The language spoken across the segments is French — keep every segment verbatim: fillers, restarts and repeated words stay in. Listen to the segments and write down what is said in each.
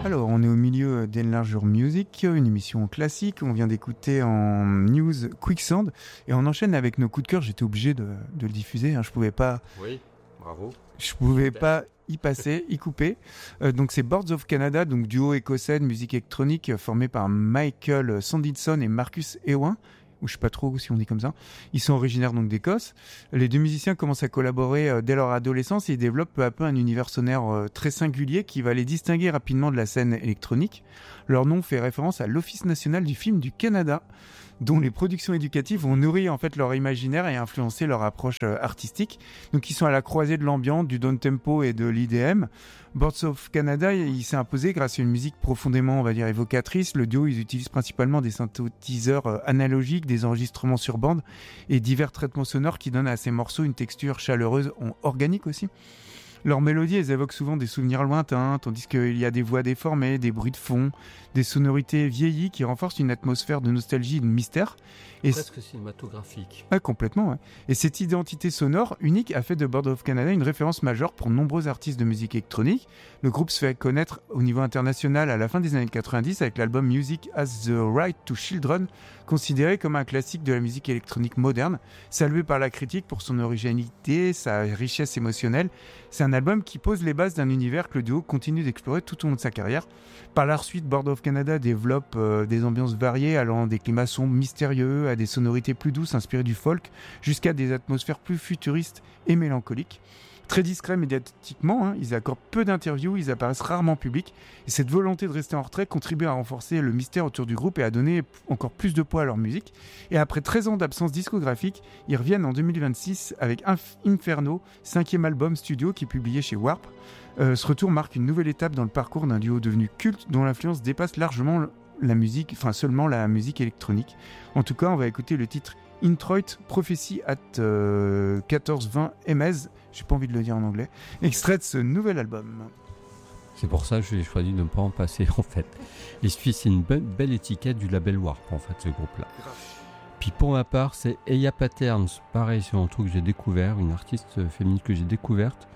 Alors, on est au milieu d'Enlarger Music, une émission classique. On vient d'écouter en news Quicksand et on enchaîne avec nos coups de cœur. J'étais obligé de, de le diffuser. Hein. Je pouvais pas. Oui, bravo. Je pouvais pas y passer, y couper. Euh, donc c'est Boards of Canada, donc duo écossais de musique électronique euh, formé par Michael Sandinson et Marcus Ewan. Ou je sais pas trop si on dit comme ça. Ils sont originaires donc d'Écosse. Les deux musiciens commencent à collaborer euh, dès leur adolescence et ils développent peu à peu un univers sonore euh, très singulier qui va les distinguer rapidement de la scène électronique. Leur nom fait référence à l'Office national du film du Canada, dont les productions éducatives ont nourri en fait leur imaginaire et influencé leur approche euh, artistique. Donc ils sont à la croisée de l'ambiance, du down-tempo et de l'I D M. Boards of Canada, il s'est imposé grâce à une musique profondément, on va dire, évocatrice. Le duo, ils utilisent principalement des synthétiseurs euh, analogiques, des enregistrements sur bande et divers traitements sonores qui donnent à ces morceaux une texture chaleureuse, organique aussi. Leurs mélodies, elles évoquent souvent des souvenirs lointains, tandis qu'il y a des voix déformées, des bruits de fond, des sonorités vieillies qui renforcent une atmosphère de nostalgie et de mystère. Et presque cinématographique. Ouais, complètement, ouais. Et cette identité sonore unique a fait de Boards of Canada une référence majeure pour nombreux artistes de musique électronique. Le groupe se fait connaître au niveau international à la fin des années quatre-vingt-dix avec l'album Music Has the Right to Children, considéré comme un classique de la musique électronique moderne, salué par la critique pour son originalité, sa richesse émotionnelle. C'est un album qui pose les bases d'un univers que le duo continue d'explorer tout au long de sa carrière. Par la suite, Boards of Canada développe euh, des ambiances variées allant des climats sombres mystérieux à des sonorités plus douces inspirées du folk jusqu'à des atmosphères plus futuristes et mélancoliques. Très discrets médiatiquement, hein, ils accordent peu d'interviews, ils apparaissent rarement en public et cette volonté de rester en retrait contribue à renforcer le mystère autour du groupe et à donner encore plus de poids à leur musique. Et après treize ans d'absence discographique, ils reviennent en deux mille vingt-six avec Inferno, cinquième album studio qui est publié chez Warp. Euh, ce retour marque une nouvelle étape dans le parcours d'un duo devenu culte dont l'influence dépasse largement la musique, enfin seulement la musique électronique. En tout cas, on va écouter le titre Introit Prophecy at euh, quatorze vingt M S, j'ai pas envie de le dire en anglais, extrait de ce nouvel album. C'est pour ça que j'ai choisi de ne pas en passer en fait. Et c'est une be- belle étiquette du label Warp en fait, ce groupe-là. Puis pour ma part, c'est Eya Patterns, pareil, c'est un truc que j'ai découvert, une artiste féminine que j'ai découverte.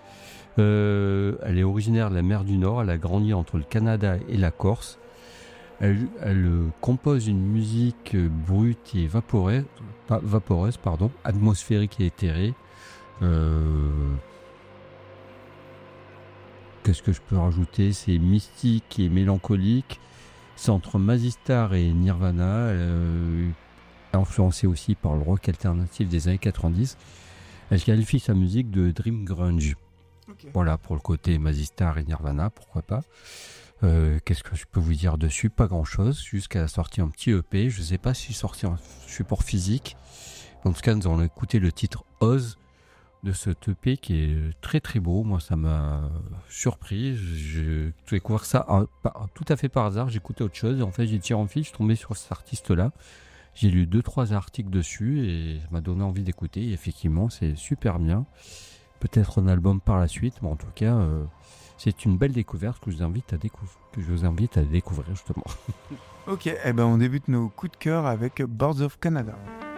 Euh, elle est originaire de la mer du Nord, elle a grandi entre le Canada et la Corse. Elle, elle compose une musique brute et vaporeuse, pas, vaporeuse pardon, atmosphérique et éthérée. Euh, qu'est-ce que je peux rajouter ? C'est mystique et mélancolique. C'est entre Mazistar et Nirvana. Euh, influencée aussi par le rock alternatif des années quatre-vingt-dix. Elle qualifie sa musique de Dream Grunge. Okay. Voilà, pour le côté Mazistar et Nirvana, pourquoi pas. Euh, qu'est-ce que je peux vous dire dessus ? Pas grand-chose, jusqu'à la sortie un petit E P. Je ne sais pas si sorti en support physique. En tout cas, nous allons écouter le titre Oz de ce E P qui est très très beau. Moi, ça m'a surpris. J'ai découvert ça un, tout à fait par hasard. J'écoutais autre chose et en fait, j'ai tiré en fil. Je suis tombé sur cet artiste-là. J'ai lu deux trois articles dessus et ça m'a donné envie d'écouter. Et effectivement, c'est super bien. Peut-être un album par la suite, mais en tout cas, euh, c'est une belle découverte que je vous invite à, décou- que je vous invite à découvrir justement. Ok, eh ben on débute nos coups de cœur avec Boards of Canada.